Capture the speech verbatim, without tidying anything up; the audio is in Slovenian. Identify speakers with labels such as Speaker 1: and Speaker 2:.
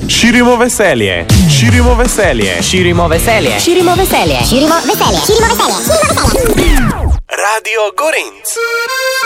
Speaker 1: Širimo veselje, širimo veselje,
Speaker 2: Širimo veselje.
Speaker 3: Širimo veselje. Širimo veselje. Širimo veselje. Širimo veselje.
Speaker 1: Radio Gorenc.